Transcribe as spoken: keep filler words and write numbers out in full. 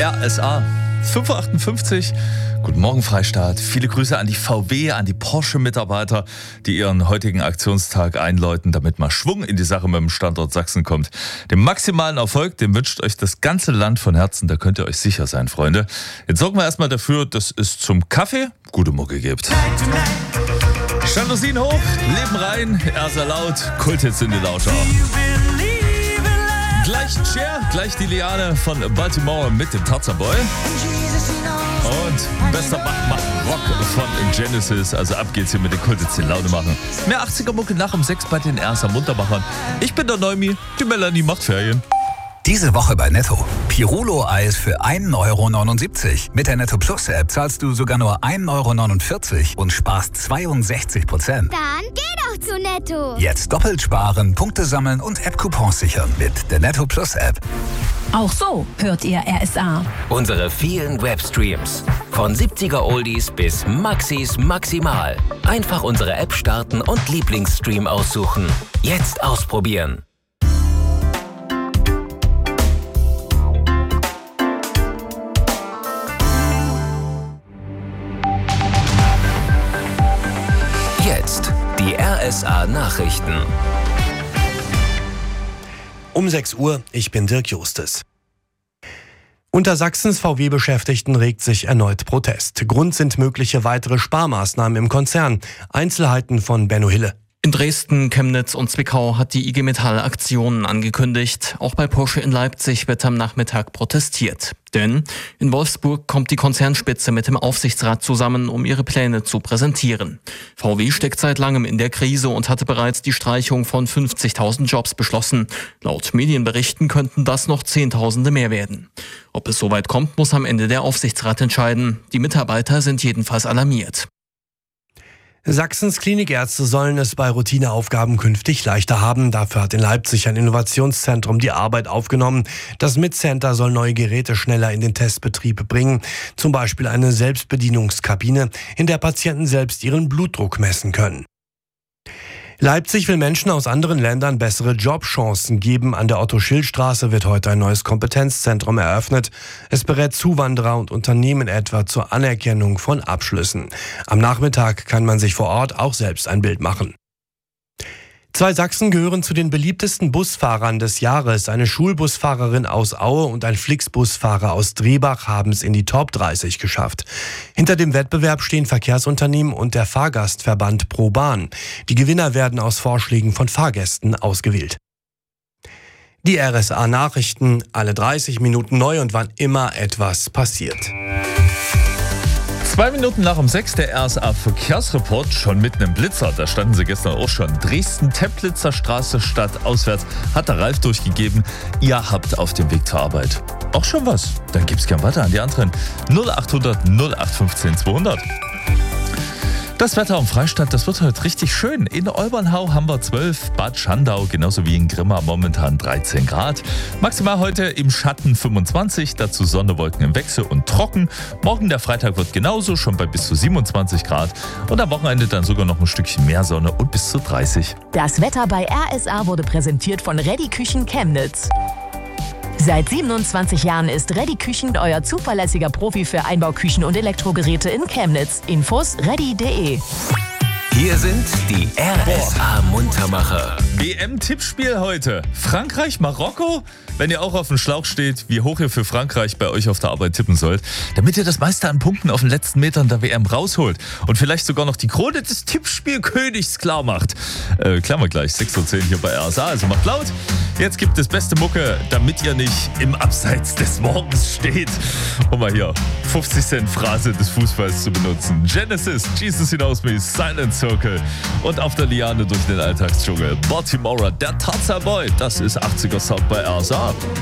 R S A. fünf Uhr achtundfünfzig. Guten Morgen, Freistaat. Viele Grüße an die V W, an die Porsche-Mitarbeiter, die ihren heutigen Aktionstag einläuten, damit mal Schwung in die Sache mit dem Standort Sachsen kommt. Den maximalen Erfolg, den wünscht euch das ganze Land von Herzen. Da könnt ihr euch sicher sein, Freunde. Jetzt sorgen wir erstmal dafür, dass es zum Kaffee gute Mucke gibt. Jalousien hoch, Leben rein, R S A laut, Kulthits in die Lauscher. Gleich Cher, gleich die Liane von Baltimore mit dem Tarzan Boy. Und bester Mach-Mach-Rock von Genesis. Also ab geht's hier mit den Kulthits, die Laune machen. Mehr achtziger-Mucke nach um sechs bei den R S A-Muntermachern. Ich bin der Neumi, die Melanie macht Ferien. Diese Woche bei Netto. Pirulo-Eis für ein Euro neunundsiebzig. Mit der Netto Plus App zahlst du sogar nur ein Euro neunundvierzig und sparst zweiundsechzig Prozent. Dann geh doch zu Netto. Jetzt doppelt sparen, Punkte sammeln und App-Coupons sichern mit der Netto Plus App. Auch so hört ihr R S A. Unsere vielen Webstreams. Von siebziger Oldies bis Maxis Maximal. Einfach unsere App starten und Lieblingsstream aussuchen. Jetzt ausprobieren. Jetzt die R S A-Nachrichten. Um sechs Uhr, ich bin Dirk Justes. Unter Sachsens V W-Beschäftigten regt sich erneut Protest. Grund sind mögliche weitere Sparmaßnahmen im Konzern. Einzelheiten von Benno Hille. In Dresden, Chemnitz und Zwickau hat die I G Metall Aktionen angekündigt. Auch bei Porsche in Leipzig wird am Nachmittag protestiert. Denn in Wolfsburg kommt die Konzernspitze mit dem Aufsichtsrat zusammen, um ihre Pläne zu präsentieren. V W steckt seit langem in der Krise und hatte bereits die Streichung von fünfzigtausend Jobs beschlossen. Laut Medienberichten könnten das noch Zehntausende mehr werden. Ob es soweit kommt, muss am Ende der Aufsichtsrat entscheiden. Die Mitarbeiter sind jedenfalls alarmiert. Sachsens Klinikärzte sollen es bei Routineaufgaben künftig leichter haben. Dafür hat in Leipzig ein Innovationszentrum die Arbeit aufgenommen. Das MIT-Center soll neue Geräte schneller in den Testbetrieb bringen. Zum Beispiel eine Selbstbedienungskabine, in der Patienten selbst ihren Blutdruck messen können. Leipzig will Menschen aus anderen Ländern bessere Jobchancen geben. An der Otto-Schill-Straße wird heute ein neues Kompetenzzentrum eröffnet. Es berät Zuwanderer und Unternehmen etwa zur Anerkennung von Abschlüssen. Am Nachmittag kann man sich vor Ort auch selbst ein Bild machen. Zwei Sachsen gehören zu den beliebtesten Busfahrern des Jahres. Eine Schulbusfahrerin aus Aue und ein Flixbusfahrer aus Drebach haben es in die Top dreißig geschafft. Hinter dem Wettbewerb stehen Verkehrsunternehmen und der Fahrgastverband ProBahn. Die Gewinner werden aus Vorschlägen von Fahrgästen ausgewählt. Die R S A-Nachrichten, alle dreißig Minuten neu und wann immer etwas passiert. Zwei Minuten nach um sechs der R S A-Verkehrsreport, schon mitten im Blitzer. Da standen sie gestern auch schon. Dresden-Teplitzer Straße statt auswärts, hat der Ralf durchgegeben. Ihr habt auf dem Weg zur Arbeit auch schon was. Dann gibt's gern weiter an die anderen. null achthundert null acht fünfzehn zweihundert. Das Wetter am Freistaat, das wird heute richtig schön. In Olbernhau haben wir zwölf, Bad Schandau genauso wie in Grimma momentan dreizehn Grad. Maximal heute im Schatten fünfundzwanzig, dazu Sonne, Wolken im Wechsel und trocken. Morgen der Freitag wird genauso, schon bei bis zu siebenundzwanzig Grad. Und am Wochenende dann sogar noch ein Stückchen mehr Sonne und bis zu dreißig. Das Wetter bei R S A wurde präsentiert von Ready Küchen Chemnitz. Seit siebenundzwanzig Jahren ist Ready Küchen euer zuverlässiger Profi für Einbauküchen und Elektrogeräte in Chemnitz. Infos ready punkt de. Hier sind die R S A-Muntermacher. W M-Tippspiel heute. Frankreich, Marokko? Wenn ihr auch auf dem Schlauch steht, wie hoch ihr für Frankreich bei euch auf der Arbeit tippen sollt, damit ihr das meiste an Punkten auf den letzten Metern der W M rausholt und vielleicht sogar noch die Krone des Tippspielkönigs klar macht. Äh, klären wir gleich, sechs Uhr zehn hier bei R S A, also macht laut. Jetzt gibt es beste Mucke, damit ihr nicht im Abseits des Morgens steht. Um mal hier fünfzig Cent Phrase des Fußballs zu benutzen. Genesis, Jesus hinaus me, Silent Circle und auf der Liane durch den Alltagsdschungel. Baltimore, der Tarzan Boy, das ist achtziger Sound bei R S A.